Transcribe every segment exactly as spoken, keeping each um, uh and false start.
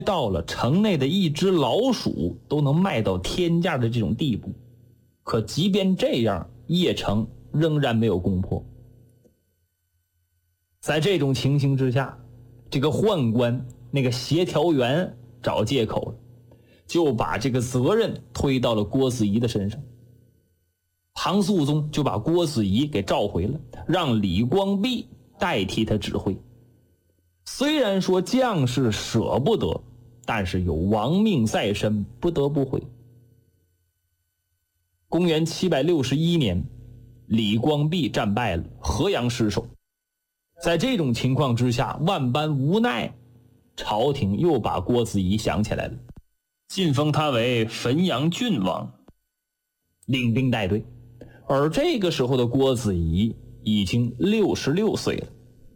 到了城内的一只老鼠都能卖到天价的这种地步。可即便这样，邺城仍然没有攻破。在这种情形之下，这个宦官那个协调员找借口了，就把这个责任推到了郭子仪的身上。唐肃宗就把郭子仪给召回了，让李光弼代替他指挥。虽然说将士舍不得，但是有亡命在身，不得不回。公元七百六十一年，李光弼战败了，河阳失守。在这种情况之下，万般无奈，朝廷又把郭子仪想起来了，晋封他为汾阳郡王，领兵带队。而这个时候的郭子仪已经六十六岁了。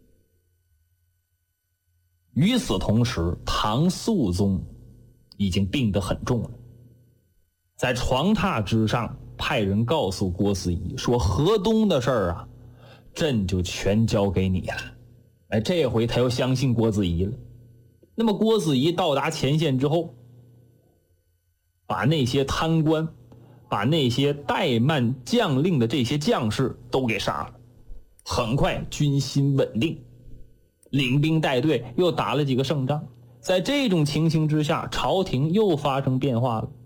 与此同时，唐肃宗已经病得很重了，在床榻之上派人告诉郭子仪说，河东的事儿啊，朕就全交给你了。哎，这回他又相信郭子仪了。那么郭子仪到达前线之后，把那些贪官，把那些怠慢将令的这些将士都给杀了。很快军心稳定，领兵带队又打了几个胜仗。在这种情形之下，朝廷又发生变化了。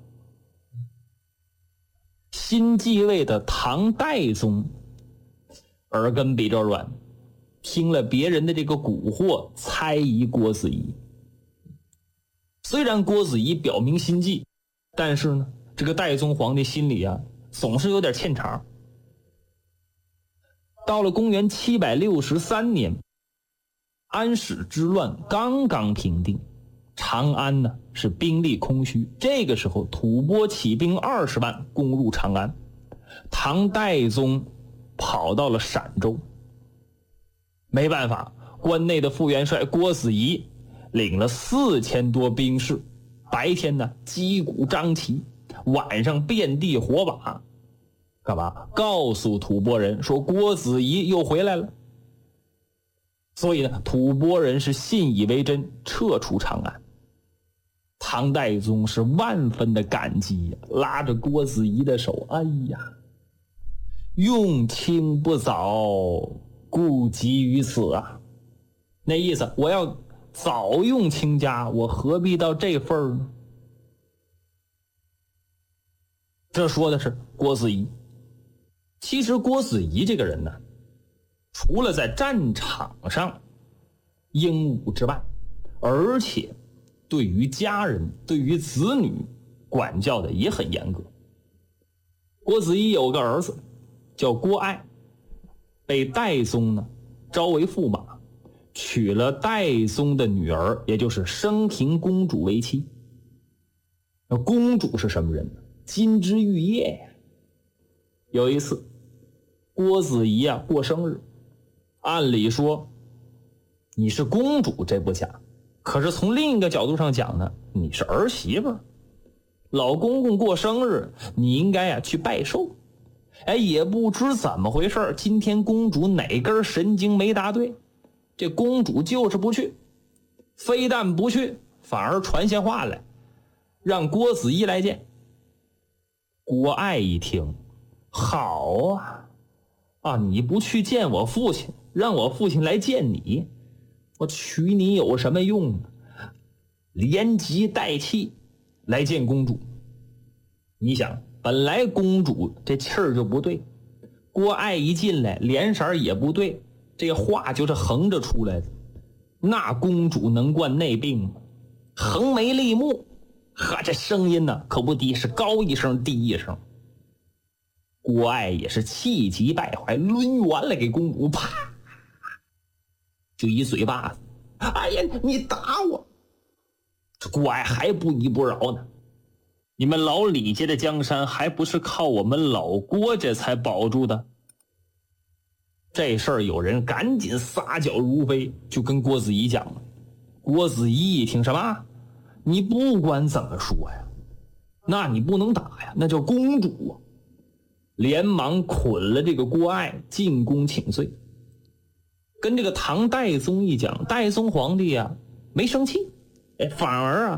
新继位的唐代宗耳根比较软，听了别人的这个蛊惑，猜疑郭子仪。虽然郭子仪表明心迹，但是呢，这个代宗皇帝心里啊，总是有点欠茬。到了公元七百六十三年，安史之乱刚刚平定，长安呢是兵力空虚。这个时候，吐蕃起兵二十万攻入长安，唐代宗跑到了陕州。没办法，关内的副元帅郭子仪领了四千多兵士，白天呢击鼓张旗，晚上遍地火把，干嘛？告诉吐蕃人说郭子仪又回来了。所以呢，吐蕃人是信以为真，撤出长安。唐代宗是万分的感激，拉着郭子仪的手，哎呀，用卿不早，故急于此啊。那意思，我要早用卿家，我何必到这份儿呢？这说的是郭子仪。其实郭子仪这个人呢，除了在战场上英武之外，而且对于家人，对于子女管教的也很严格。郭子仪有个儿子叫郭爱，被代宗呢招为驸马，娶了代宗的女儿，也就是升平公主为妻。那公主是什么人呢？金枝玉叶呀。有一次郭子仪啊过生日，按理说你是公主这不假，可是从另一个角度上讲呢，你是儿媳妇，老公公过生日，你应该啊去拜寿。哎，也不知怎么回事，今天公主哪根神经没答对，这公主就是不去，非但不去，反而传下话来，让郭子仪来见。郭爱一听，好啊，啊，你不去见我父亲，让我父亲来见你，我娶你有什么用呢？连急带气来见公主。你想，本来公主这气儿就不对，郭爱一进来脸色也不对，这话就是横着出来的。那公主能惯内病吗？横眉立目，呵，这声音呢可不低，是高一声低一声。郭爱也是气急败坏，抡圆了给公主，啪就一嘴巴子。哎呀，你打我！这郭爱还不依不饶呢。你们老李家的江山还不是靠我们老郭家才保住的？这事儿有人赶紧撒脚如飞，就跟郭子仪讲了。郭子仪一听，什么？你不管怎么说呀，那你不能打呀，那叫公主啊！连忙捆了这个郭爱，进宫请罪。跟这个唐代宗一讲，代宗皇帝啊没生气，反而啊